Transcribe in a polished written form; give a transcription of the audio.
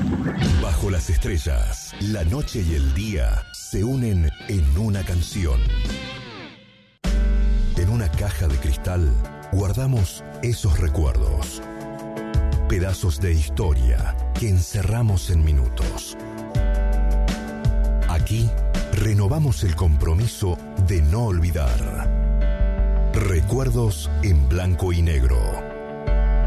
Bajo las estrellas, la noche y el día se unen en una canción. En una caja de cristal guardamos esos recuerdos. Pedazos de historia que encerramos en minutos. Aquí renovamos el compromiso de no olvidar. Recuerdos en blanco y negro.